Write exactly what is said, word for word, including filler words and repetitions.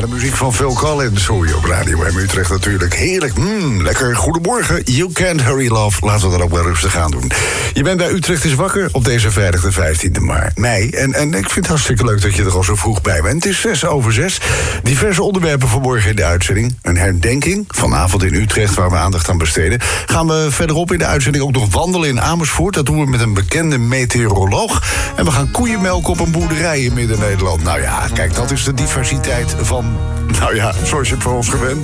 de muziek van Phil Collins hoor je op Radio M Utrecht natuurlijk. Heerlijk, mm, lekker. Goedemorgen, You Can't Hurry Love. Laten we dat ook wel rustig aan doen. Je bent bij Utrecht is wakker op deze vrijdag de vijftiende mei. En, en ik vind het hartstikke leuk dat je er al zo vroeg bij bent. Het is zes over zes. Diverse onderwerpen vanmorgen in de uitzending. Een herdenking vanavond in Utrecht waar we aandacht aan besteden. Gaan we verderop in de uitzending ook nog wandelen in Amersfoort. Dat doen we met een bekende meteoroloog. En we gaan koeien melken op een boerderij in Midden-Nederland. Nou ja, kijk, dat is de diversiteit van... Nou ja, zoals je het van ons gewend